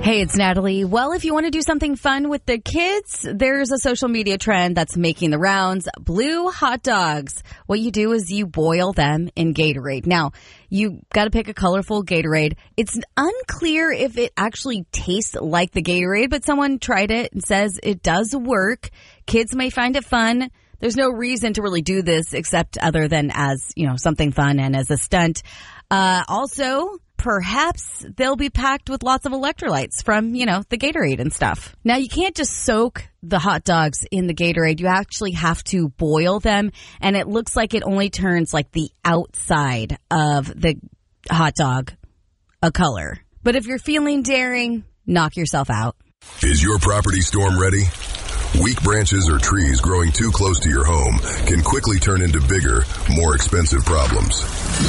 Hey, it's Natalie. Well, if you want to do something fun with the kids, there's a social media trend that's making the rounds. Blue hot dogs. What you do is you boil them in Gatorade. Now, you got to pick a colorful Gatorade. It's unclear if it actually tastes like the Gatorade, but someone tried it and says it does work. Kids may find it fun. There's no reason to really do this except other than as, something fun and as a stunt. Also, perhaps they'll be packed with lots of electrolytes from, the Gatorade and stuff. Now, you can't just soak the hot dogs in the Gatorade. You actually have to boil them, and it looks like it only turns like the outside of the hot dog a color. But if you're feeling daring, knock yourself out. Is your property storm ready? Weak branches or trees growing too close to your home can quickly turn into bigger, more expensive problems.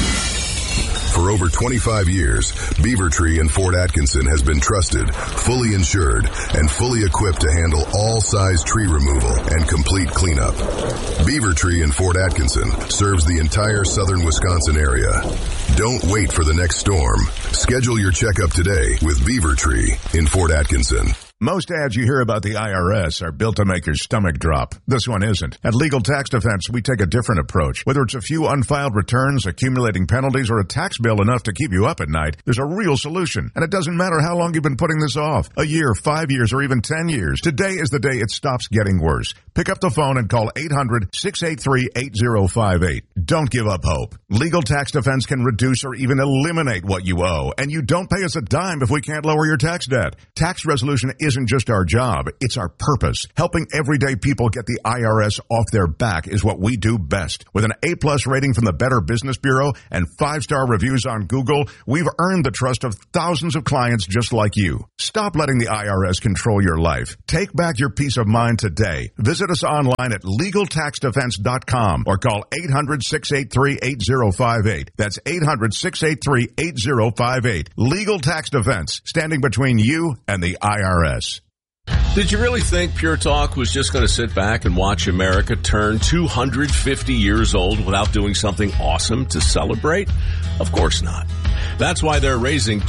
For over 25 years, Beaver Tree in Fort Atkinson has been trusted, fully insured, and fully equipped to handle all size tree removal and complete cleanup. Beaver Tree in Fort Atkinson serves the entire southern Wisconsin area. Don't wait for the next storm. Schedule your checkup today with Beaver Tree in Fort Atkinson. Most ads you hear about the IRS are built to make your stomach drop. This one isn't. At Legal Tax Defense, we take a different approach. Whether it's a few unfiled returns, accumulating penalties, or a tax bill enough to keep you up at night, there's a real solution. And it doesn't matter how long you've been putting this off. A year, 5 years, or even 10 years. Today is the day it stops getting worse. Pick up the phone and call 800-683-8058. Don't give up hope. Legal Tax Defense can reduce or even eliminate what you owe. And you don't pay us a dime if we can't lower your tax debt. Tax resolution isn't just our job, it's our purpose. Helping everyday people get the IRS off their back is what we do best. With an A-plus rating from the Better Business Bureau and 5-star reviews on Google, we've earned the trust of thousands of clients just like you. Stop letting the IRS control your life. Take back your peace of mind today. Visit us online at LegalTaxDefense.com or call 800-683-8058. That's 800-683-8058. Legal Tax Defense, standing between you and the IRS. Did you really think Pure Talk was just going to sit back and watch America turn 250 years old without doing something awesome to celebrate? Of course not. That's why they're raising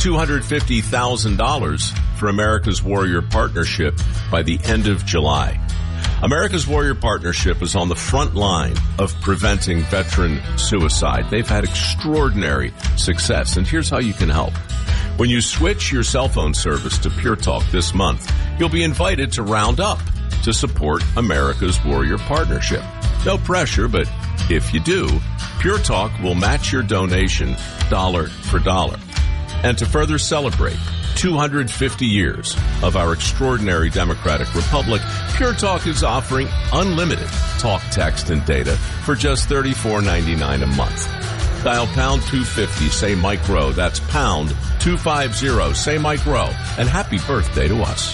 $250,000 for America's Warrior Partnership by the end of July. America's Warrior Partnership is on the front line of preventing veteran suicide. They've had extraordinary success, and here's how you can help. When you switch your cell phone service to Pure Talk this month, you'll be invited to round up to support America's Warrior Partnership. No pressure, but if you do, Pure Talk will match your donation dollar for dollar. And to further celebrate 250 years of our extraordinary democratic republic, Pure Talk is offering unlimited talk, text, and data for just $34.99 a month. Dial pound 250, say Mike Rowe. That's pound 250, say Mike Rowe. And happy birthday to us.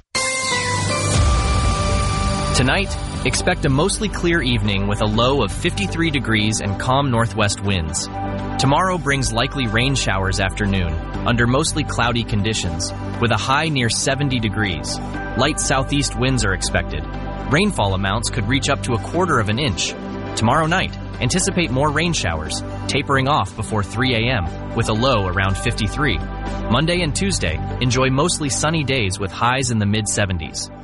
Tonight, expect a mostly clear evening with a low of 53 degrees and calm northwest winds. Tomorrow brings likely rain showers afternoon, under mostly cloudy conditions, with a high near 70 degrees. Light southeast winds are expected. Rainfall amounts could reach up to 1/4 inch. Tomorrow night, anticipate more rain showers, tapering off before 3 a.m., with a low around 53. Monday and Tuesday, enjoy mostly sunny days with highs in the mid-70s.